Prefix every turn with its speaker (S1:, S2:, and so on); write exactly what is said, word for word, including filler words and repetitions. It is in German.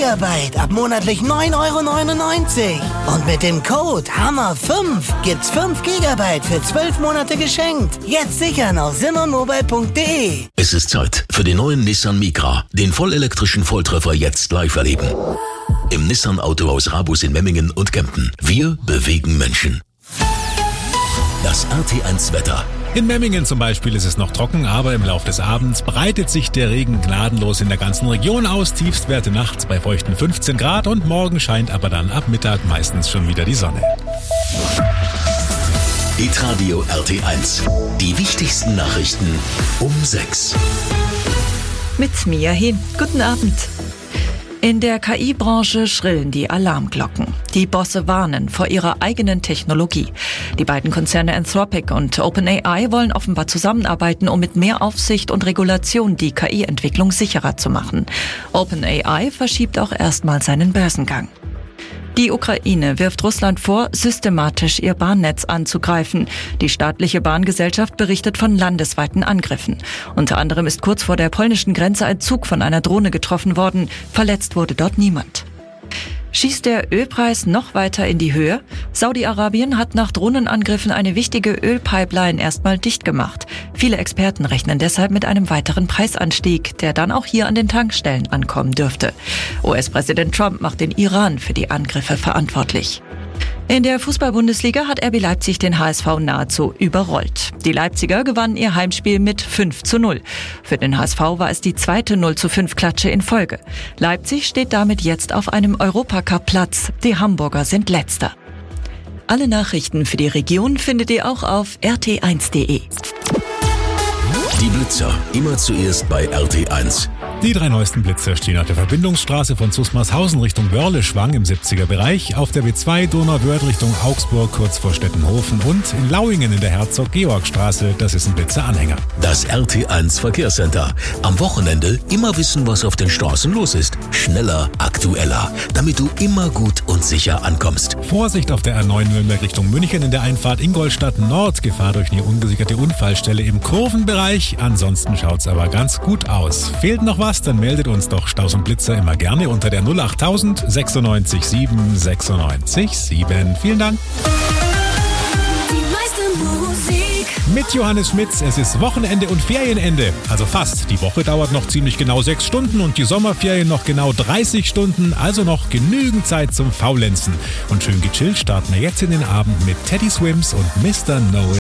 S1: Gigabyte ab monatlich neun Euro neunundneunzig. Und mit dem Code Hammer fünf gibt's fünf Gigabyte für zwölf Monate geschenkt. Jetzt sichern auf simonmobile punkt de.
S2: Es ist Zeit für den neuen Nissan Micra. Den vollelektrischen Volltreffer jetzt live erleben. Im Nissan Autohaus Rabus in Memmingen und Kempten. Wir bewegen Menschen. Das R T eins Wetter.
S3: In Memmingen zum Beispiel ist es noch trocken, aber im Lauf des Abends breitet sich der Regen gnadenlos in der ganzen Region aus. Tiefstwerte nachts bei feuchten fünfzehn Grad und morgen scheint aber dann ab Mittag meistens schon wieder die Sonne.
S2: Hitradio R T eins. Die wichtigsten Nachrichten um sechs.
S4: Mit Mia Hin. Guten Abend. In der K I-Branche schrillen die Alarmglocken. Die Bosse warnen vor ihrer eigenen Technologie. Die beiden Konzerne Anthropic und OpenAI wollen offenbar zusammenarbeiten, um mit mehr Aufsicht und Regulation die K I-Entwicklung sicherer zu machen. OpenAI verschiebt auch erstmal seinen Börsengang. Die Ukraine wirft Russland vor, systematisch ihr Bahnnetz anzugreifen. Die staatliche Bahngesellschaft berichtet von landesweiten Angriffen. Unter anderem ist kurz vor der polnischen Grenze ein Zug von einer Drohne getroffen worden. Verletzt wurde dort niemand. Schießt der Ölpreis noch weiter in die Höhe? Saudi-Arabien hat nach Drohnenangriffen eine wichtige Ölpipeline erstmal dicht gemacht. Viele Experten rechnen deshalb mit einem weiteren Preisanstieg, der dann auch hier an den Tankstellen ankommen dürfte. U S-Präsident Trump macht den Iran für die Angriffe verantwortlich. In der Fußball-Bundesliga hat R B Leipzig den H S V nahezu überrollt. Die Leipziger gewannen ihr Heimspiel mit fünf zu null. Für den H S V war es die zweite null zu fünf Klatsche in Folge. Leipzig steht damit jetzt auf einem Europacup-Platz. Die Hamburger sind Letzter. Alle Nachrichten für die Region findet ihr auch auf r t eins punkt de.
S2: Die Blitzer, immer zuerst bei R T eins.
S3: Die drei neuesten Blitzer stehen auf der Verbindungsstraße von Susmarshausen Richtung Wörle-Schwang im siebziger Bereich, auf der B zwei Donauwörth Richtung Augsburg kurz vor Stettenhofen und in Lauingen in der Herzog-Georg-Straße, das ist ein Blitzeranhänger.
S2: Das R T eins Verkehrscenter. Am Wochenende immer wissen, was auf den Straßen los ist. Schneller, aktueller, damit du immer gut und sicher ankommst.
S3: Vorsicht auf der R neun Nürnberg Richtung München in der Einfahrt Ingolstadt Nord. Gefahr durch eine ungesicherte Unfallstelle im Kurvenbereich. Ansonsten schaut's aber ganz gut aus. Fehlt noch was? Dann meldet uns doch Staus und Blitzer immer gerne unter der null achttausend sechsundneunzig sieben sechsundneunzig sieben. Vielen Dank.
S5: Die meiste Musik.
S3: Mit Johannes Schmitz, es ist Wochenende und Ferienende. Also fast. Die Woche dauert noch ziemlich genau sechs Stunden und die Sommerferien noch genau dreißig Stunden. Also noch genügend Zeit zum Faulenzen. Und schön gechillt starten wir jetzt in den Abend mit Teddy Swims und Mister Noel.